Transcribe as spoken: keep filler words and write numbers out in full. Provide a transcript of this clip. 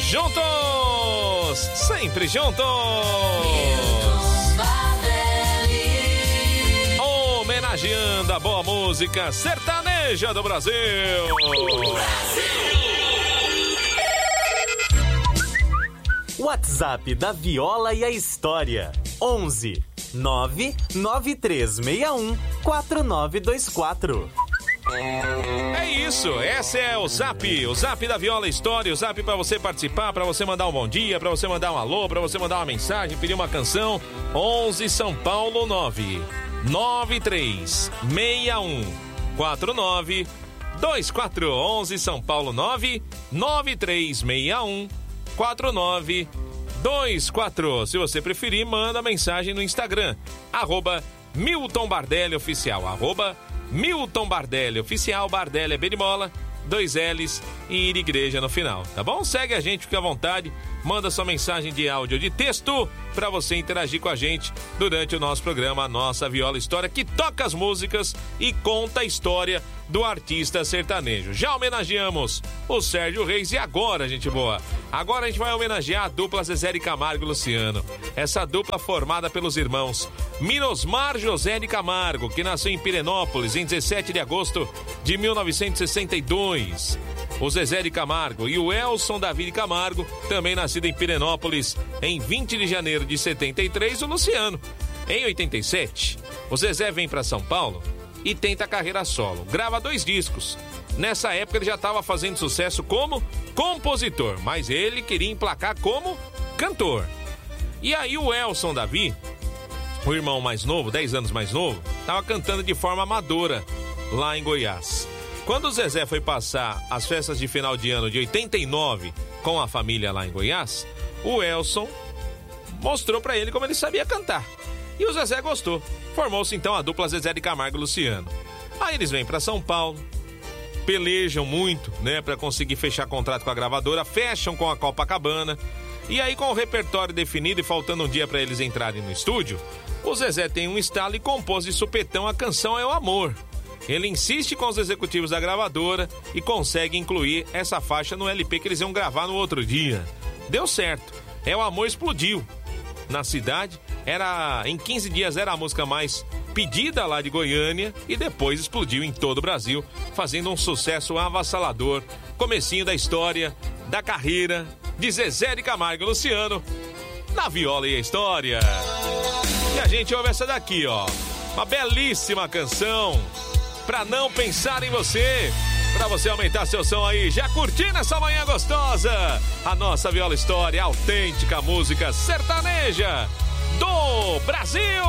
juntos, sempre juntos. Homenageando a boa música sertaneja do Brasil. WhatsApp da Viola e a História. onze nove nove três seis um quatro nove dois quatro. É isso, esse é o Zap, o Zap da Viola História, o Zap pra você participar, pra você mandar um bom dia, pra você mandar um alô, pra você mandar uma mensagem, pedir uma canção. onze São Paulo nove nove três seis um quatro nove dois quatro. onze São Paulo nove nove três seis um quatro nove dois quatro. Se você preferir, manda mensagem no Instagram, arroba Milton Bardelli Oficial, arroba Milton Bardelli Oficial. Bardelli é berimola, dois L's e ir igreja no final, tá bom? Segue a gente, fica à vontade, manda sua mensagem de áudio ou de texto pra você interagir com a gente durante o nosso programa, a nossa Viola História, que toca as músicas e conta a história do artista sertanejo. Já homenageamos o Sérgio Reis e agora, gente boa, agora a gente vai homenagear a dupla Zezé de Camargo e Luciano. Essa dupla formada pelos irmãos Minosmar José de Camargo, que nasceu em Pirenópolis em dezessete de agosto de mil novecentos e sessenta e dois. O Zezé de Camargo e o Elson Davi de Camargo, também nascido em Pirenópolis em vinte de janeiro de setenta e três. O Luciano, em oitenta e sete. O Zezé vem para São Paulo e tenta a carreira solo. Grava dois discos. Nessa época ele já estava fazendo sucesso como compositor, mas ele queria emplacar como cantor. E aí o Elson Davi, o irmão mais novo, dez anos mais novo, estava cantando de forma amadora lá em Goiás. Quando o Zezé foi passar as festas de final de ano de oitenta e nove com a família lá em Goiás, o Elson mostrou pra ele como ele sabia cantar. E o Zezé gostou. Formou-se então a dupla Zezé de Camargo e Luciano. Aí eles vêm pra São Paulo, pelejam muito, né, pra conseguir fechar contrato com a gravadora, fecham com a Copacabana. E aí, com o repertório definido e faltando um dia pra eles entrarem no estúdio, o Zezé tem um estalo e compôs de supetão a canção É o Amor. Ele insiste com os executivos da gravadora e consegue incluir essa faixa no L P que eles iam gravar no outro dia. Deu certo. É o Amor explodiu. Na cidade, era em quinze dias era a música mais pedida lá de Goiânia e depois explodiu em todo o Brasil, fazendo um sucesso avassalador. Comecinho da história, da carreira de Zezé de Camargo e Luciano na Viola e a História. E a gente ouve essa daqui, ó. Uma belíssima canção. Pra não pensar em você, pra você aumentar seu som aí, já curtindo essa manhã gostosa, a nossa Viola História, a autêntica música sertaneja do Brasil.